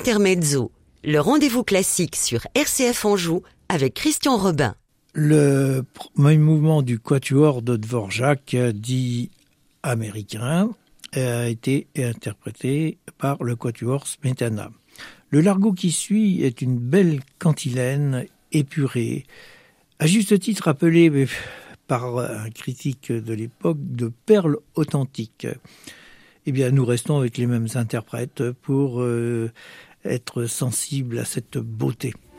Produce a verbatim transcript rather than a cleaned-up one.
Intermezzo, le rendez-vous classique sur R C F Anjou avec Christian Robin. Le premier mouvement du quatuor de Dvorak, dit américain, a été interprété par le quatuor Smetana. Le largo qui suit est une belle cantilène épurée, à juste titre appelée par un critique de l'époque de perles authentiques. Eh bien, nous restons avec les mêmes interprètes pour euh, être sensibles à cette beauté.